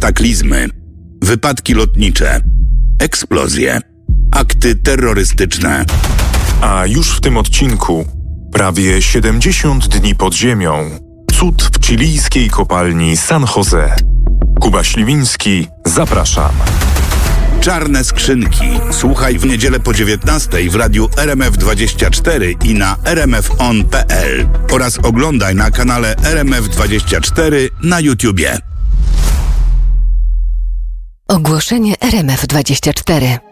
kataklizmy, wypadki lotnicze, eksplozje, akty terrorystyczne. A już w tym odcinku prawie 70 dni pod ziemią. Cud w chilijskiej kopalni San Jose. Kuba Śliwiński, zapraszam. Czarne skrzynki. Słuchaj w niedzielę po 19:00 w radiu RMF24 i na rmfon.pl oraz oglądaj na kanale RMF24 na YouTubie. Ogłoszenie RMF24.